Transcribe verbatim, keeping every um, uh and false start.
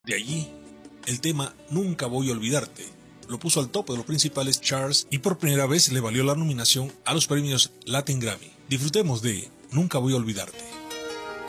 De allí, el tema Nunca Voy a Olvidarte lo puso al tope de los principales charts y por primera vez le valió la nominación a los premios Latin Grammy. Disfrutemos de Nunca Voy a Olvidarte.